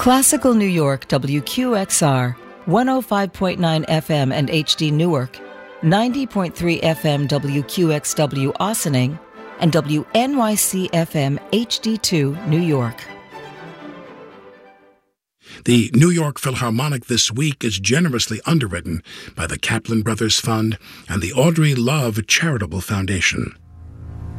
Classical New York WQXR, 105.9 FM and HD Newark, 90.3 FM WQXW Ossining, and WNYC FM HD2 New York. The New York Philharmonic this week is generously underwritten by the Kaplan Brothers Fund and the Audrey Love Charitable Foundation.